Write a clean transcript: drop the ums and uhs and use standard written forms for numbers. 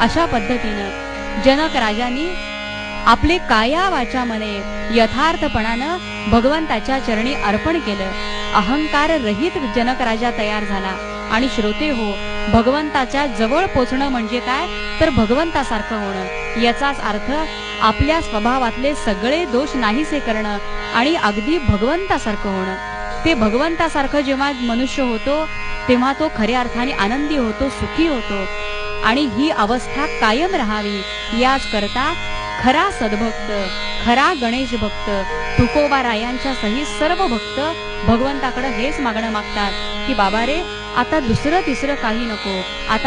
अशा पद्धतीनं जनक राजांनी आपले काया वाचा मने यथार्थपणानं भगवंताच्या चरणी अर्पण केलं. अहंकार रहित जनक राजा तयार झाला. आणि श्रोते हो, भगवंताच्या जवळ पोचणं म्हणजे काय तर भगवंतासारखं होणं. याचाच अर्थ आपल्या स्वभावातले सगळे दोष नाहीसे करणं आणि अगदी भगवंतासारखं होणं. ते भगवंतासारखं जेव्हा मनुष्य होतो तेव्हा तो खऱ्या अर्थाने आनंदी होतो, सुखी होतो. आणि ही अवस्था कायम राहावी याच करता खरा सद्भक्त, खरा गणेश भक्त, तुकोबारायांच्या सहित सर्व भक्त भगवंताकडे हेच मागणं मागतात की बाबा रे, आता दुसरं तिसरं काही नको. आता